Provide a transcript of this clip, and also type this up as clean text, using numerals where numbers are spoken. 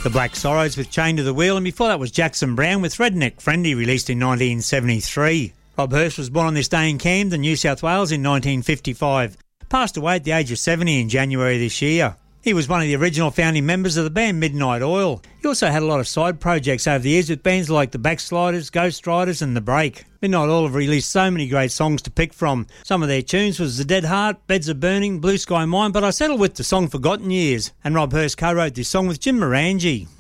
The Black Sorrows with Chained to the Wheel, and before that was Jackson Browne with Redneck Friendly, released in 1973. Rob Hirsch was born on this day in Camden, New South Wales in 1955. Passed away at the age of 70 in January this year. He was one of the original founding members of the band Midnight Oil. He also had a lot of side projects over the years with bands like the Backsliders, Ghost Riders and The Break. Midnight Oil have released so many great songs to pick from. Some of their tunes was The Dead Heart, Beds of Burning, Blue Sky Mine, but I settled with the song Forgotten Years, and Rob Hirsch co-wrote this song with Jim Morangi.